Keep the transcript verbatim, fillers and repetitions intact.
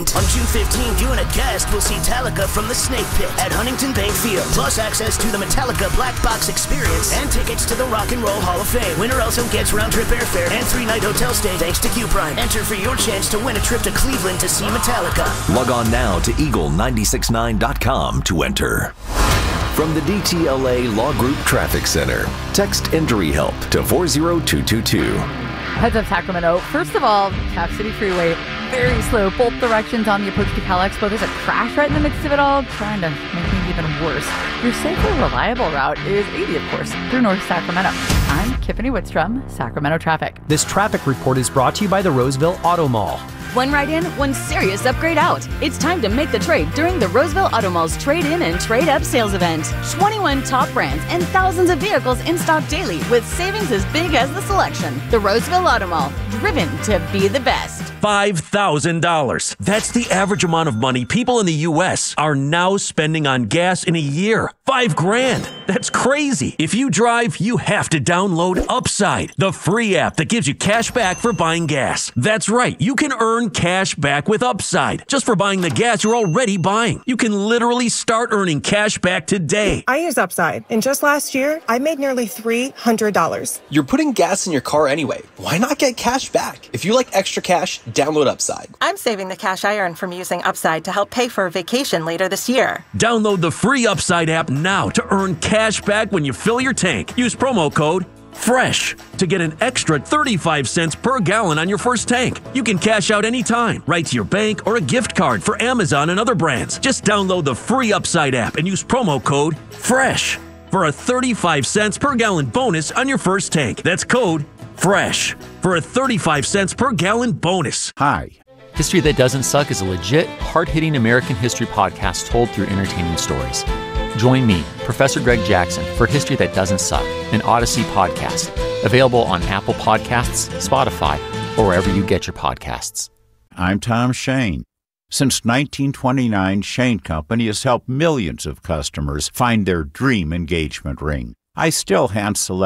On June fifteenth, you and a guest will see Metallica from the Snake Pit at Huntington Bank Field. Plus access to the Metallica Black Box Experience and tickets to the Rock and Roll Hall of Fame. Winner also gets round-trip airfare and three-night hotel stay thanks to Q Prime. Enter for your chance to win a trip to Cleveland to see Metallica. Log on now to eagle nine six nine dot com to enter. From the D T L A Law Group Traffic Center, text Injury Help to four zero two two two. Heads up, Sacramento. First of all, Cap City Freeway, very slow. Both directions on the approach to Cal Expo. There's a crash right in the midst of it all, trying to make things even worse. Your safer, reliable route is eighty, of course, through North Sacramento. I'm Tiffany Whitstrom, Sacramento Traffic. This traffic report is brought to you by the Roseville Auto Mall. One ride in, one serious upgrade out. It's time to make the trade during the Roseville Auto Mall's Trade-In and Trade-Up sales event. twenty-one top brands and thousands of vehicles in stock daily with savings as big as the selection. The Roseville Auto Mall, driven to be the best. five thousand dollars. That's the average amount of money people in the U S are now spending on gas in a year. Five grand. That's crazy. If you drive, you have to download Upside, the free app that gives you cash back for buying gas. That's right. You can earn cash back with Upside just for buying the gas you're already buying. You can literally start earning cash back today. I use Upside, and just last year, I made nearly three hundred dollars. You're putting gas in your car anyway. Why not get cash back? If you like extra cash, download Upside. I'm saving the cash I earn from using Upside to help pay for a vacation later this year. Download the free Upside app now to earn cash back when you fill your tank. Use promo code FRESH to get an extra thirty-five cents per gallon on your first tank. You can cash out anytime, right to your bank or a gift card for Amazon and other brands. Just download the free Upside app and use promo code FRESH for a thirty-five cents per gallon bonus on your first tank. That's code FRESH for a thirty-five cents per gallon bonus. Hi. History That Doesn't Suck is a legit, hard-hitting American history podcast told through entertaining stories. Join me, Professor Greg Jackson, for History That Doesn't Suck, an Odyssey podcast, available on Apple Podcasts, Spotify, or wherever you get your podcasts. I'm Tom Shane. Since nineteen twenty-nine, Shane Company has helped millions of customers find their dream engagement ring. I still hand select